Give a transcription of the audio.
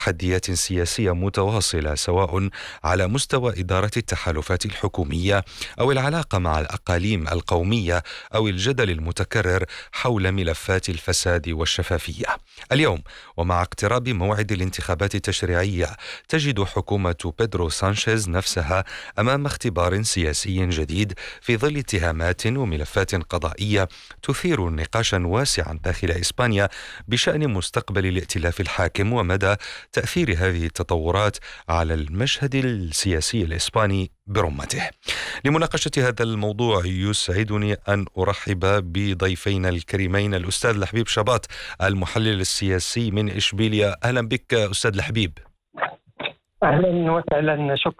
تحديات سياسية متواصلة، سواء على مستوى إدارة التحالفات الحكومية أو العلاقة مع الأقاليم القومية أو الجدل المتكرر حول ملفات الفساد والشفافية. اليوم ومع اقتراب موعد الانتخابات التشريعية، تجد حكومة بيدرو سانشيز نفسها أمام اختبار سياسي جديد في ظل اتهامات وملفات قضائية تثير نقاشا واسعا داخل إسبانيا بشأن مستقبل الائتلاف الحاكم ومدى تأثير هذه التطورات على المشهد السياسي الإسباني برمته. لمناقشة هذا الموضوع يسعدني أن أرحب بضيفينا الكريمين، الأستاذ لحبيب شباط المحلل السياسي من إشبيلية. أهلا بك أستاذ لحبيب. أهلا وسهلا، شكرا